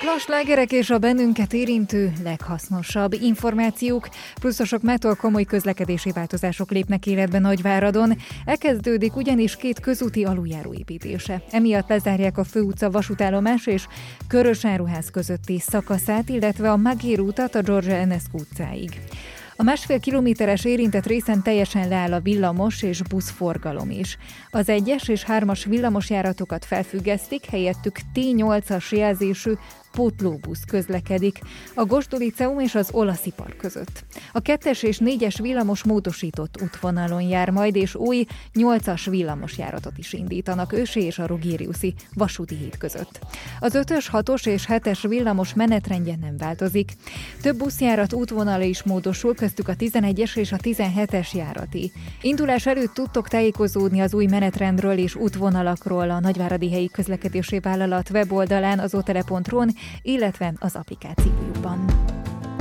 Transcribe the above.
Lass slágerek és a bennünket érintő leghasznosabb információk, pluszosok mától komoly közlekedési változások lépnek életbe Nagyváradon. Elkezdődik ugyanis 2 közúti aluljáró építése. Emiatt lezárják a Főutca vasútállomás és Körösáruház közötti szakaszát, illetve a Magér utat a George Enescu utcáig. A 1,5 kilométeres érintett részen teljesen leáll a villamos és buszforgalom is. Az 1-es és 3-as villamosjáratokat felfüggesztik, helyettük T8-as jelzésű pótlóbusz közlekedik a Gosdó Liceum és az Olaszipar között. A 2-es és 4-es villamos módosított útvonalon jár majd, és új 8-as villamosjáratot is indítanak Ősi és a Rogériuszi vasúti híd között. Az 5-ös, 6-os és 7-es villamos menetrendje nem változik. Több buszjárat útvonala is módosul, köztük a 11-es és a 17-es járati. Indulás előtt tudtok tájékozódni az új menetrendről és útvonalakról a Nagyváradi Helyi Közlekedési Vállalat weboldalán, az otele.ru-n, illetve az applikációjukban.